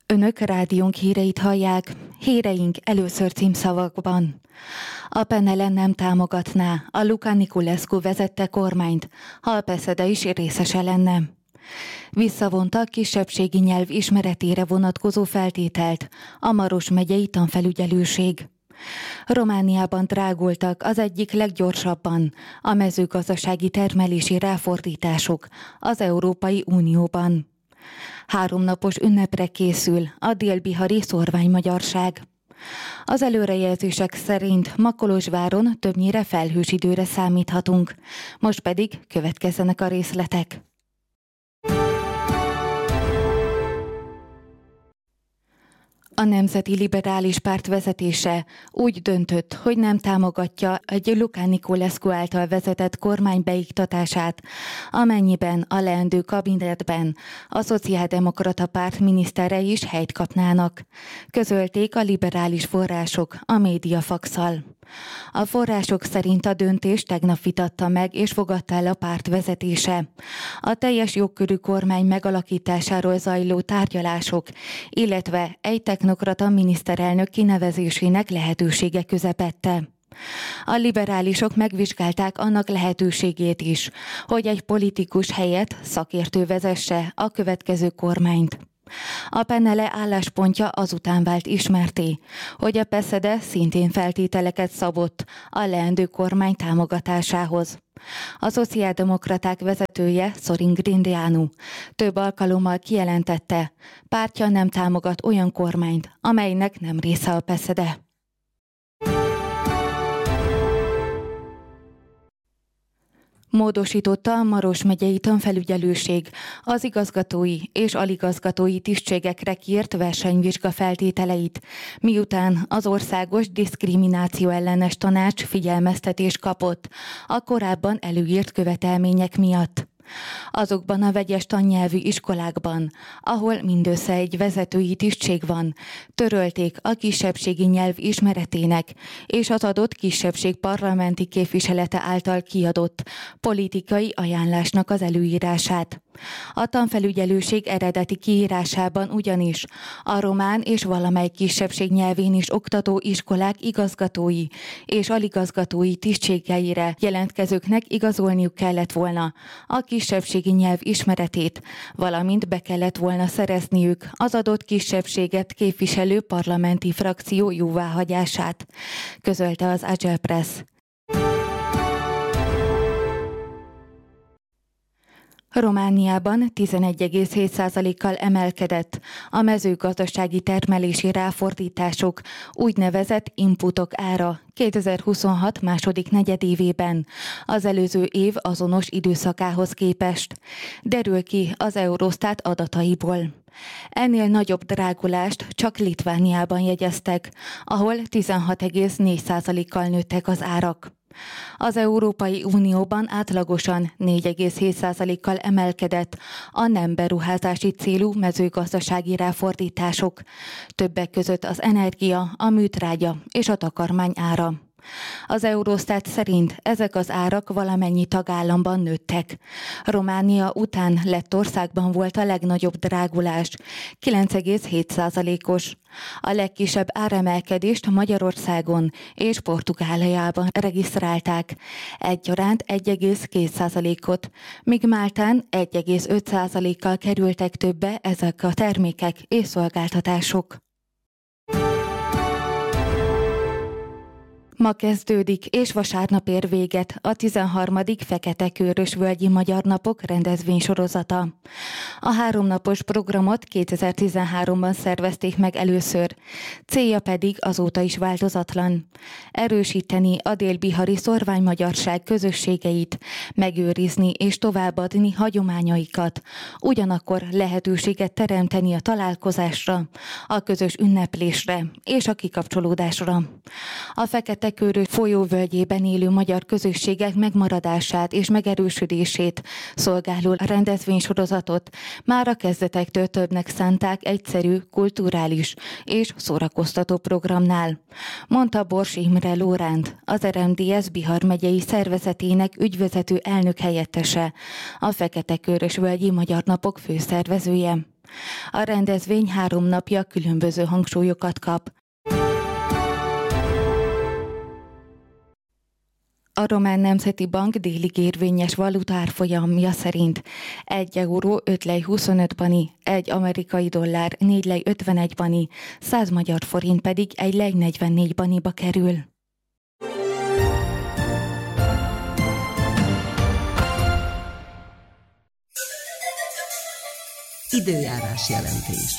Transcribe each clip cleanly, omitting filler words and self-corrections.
Önök rádiónk híreit hallják, híreink először címszavakban. A PNL nem támogatná a Luca Niculescu vezette kormányt, ha a PSZD is részese lenne. Visszavonta a kisebbségi nyelv ismeretére vonatkozó feltételt a Maros megyei tanfelügyelőség. Romániában drágultak az egyik leggyorsabban a mezőgazdasági termelési ráfordítások az Európai Unióban. 3 napos ünnepre készül a dél-bihari szórványmagyarság. Az előrejelzések szerint ma Kolozsváron többnyire felhős időre számíthatunk. Most pedig következzenek a részletek. A Nemzeti Liberális Párt vezetése úgy döntött, hogy nem támogatja egy Luca Niculescu által vezetett kormány beiktatását, amennyiben a leendő kabinetben a Szociáldemokrata Párt miniszterei is helyt kapnának, közölték a liberális források a Mediafax-szal. A források szerint a döntést tegnap vitatta meg és fogadta el a párt vezetése. A teljes jogkörű kormány megalakításáról zajló tárgyalások, illetve egy technokrata miniszterelnök kinevezésének lehetősége közepette. A liberálisok megvizsgálták annak lehetőségét is, hogy egy politikus helyett szakértő vezesse a következő kormányt. A PNL álláspontja azután vált ismerté, hogy a PSZD szintén feltételeket szabott a leendő kormány támogatásához. A szociáldemokraták vezetője, Sorin Grindeanu több alkalommal kijelentette, pártja nem támogat olyan kormányt, amelynek nem része a PSZD. Módosította a Maros megyei tanfelügyelőség az igazgatói és aligazgatói tisztségekre kiírt versenyvizsga feltételeit, miután az Országos Diszkrimináció Ellenes Tanács figyelmeztetést kapott a korábban előírt követelmények miatt. Azokban a vegyes tannyelvű iskolákban, ahol mindössze egy vezetői tisztség van, törölték a kisebbségi nyelv ismeretének és az adott kisebbség parlamenti képviselete által kiadott politikai ajánlásnak az előírását. A tanfelügyelőség eredeti kiírásában ugyanis a román és valamely kisebbség nyelvén is oktató iskolák igazgatói és aligazgatói tisztségeire jelentkezőknek igazolniuk kellett volna a kisebbségi nyelv ismeretét, valamint be kellett volna szerezniük az adott kisebbséget képviselő parlamenti frakció jóváhagyását, közölte az Agile Press. Romániában 11,7%-kal emelkedett a mezőgazdasági termelési ráfordítások úgynevezett inputok ára 2026 második negyedévében az előző év azonos időszakához képest, derül ki az Eurostat adataiból. Ennél nagyobb drágulást csak Litvániában jegyeztek, ahol 16,4%-kal nőttek az árak. Az Európai Unióban átlagosan 4,7%-kal emelkedett a nem beruházási célú mezőgazdasági ráfordítások, többek között az energia, a műtrágya és a takarmány ára. Az Eurostat szerint ezek az árak valamennyi tagállamban nőttek. Románia után Lettországban volt a legnagyobb drágulás, 9,7%-os. A legkisebb áremelkedést Magyarországon és Portugáliában regisztrálták, egyaránt 1,2%-ot, míg Máltán 1,5%-kal kerültek többe ezek a termékek és szolgáltatások. Ma kezdődik és vasárnap ér véget a 13. Fekete-Körös Völgyi Magyar Napok rendezvénysorozata. A 3 napos programot 2013-ban szervezték meg először, célja pedig azóta is változatlan. Erősíteni a dél-bihari szórványmagyarság közösségeit, megőrizni és továbbadni hagyományaikat, ugyanakkor lehetőséget teremteni a találkozásra, a közös ünneplésre és a kikapcsolódásra. A Fekete-Körös folyóvölgyében élő magyar közösségek megmaradását és megerősödését szolgáló rendezvénysorozatot már a kezdetektől többnek szánták egyszerű, kulturális és szórakoztató programnál, mondta Bors Imre Lóránt, az RMDSZ Bihar megyei szervezetének ügyvezető elnök helyettese, a Fekete-Körös Völgyi Magyar Napok főszervezője. A rendezvény 3 napja különböző hangsúlyokat kap. A Román Nemzeti Bank délig érvényes valuta árfolyamja szerint 1 euró 5 lej 25 bani, 1 amerikai dollár 4 lej 51 bani, 100 magyar forint pedig 1 lej 44 baniba kerül. Időjárás jelentés.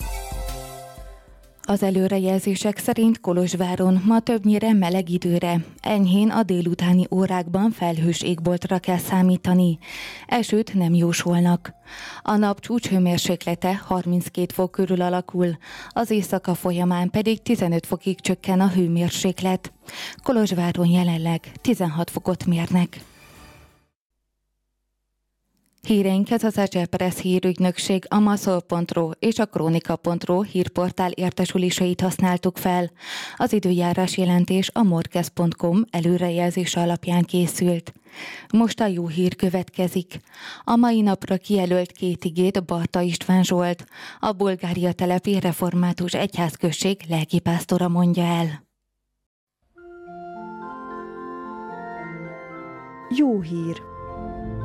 Az előrejelzések szerint Kolozsváron ma többnyire meleg időre, enyhén a délutáni órákban felhős égboltra kell számítani. Esőt nem jósolnak. A nap csúcshőmérséklete 32 fok körül alakul, az éjszaka folyamán pedig 15 fokig csökken a hőmérséklet. Kolozsváron jelenleg 16 fokot mérnek. Híreinket az Agepress hírügynökség, a maszol.ro és a kronika.ro hírportál értesüléseit használtuk fel. Az időjárás jelentés a morkez.com előrejelzése alapján készült. Most a jó hír következik. A mai napra kijelölt 2 igét Barta István Zsolt, a Bulgária telepi református egyházközség lelkipásztora mondja el. Jó hír!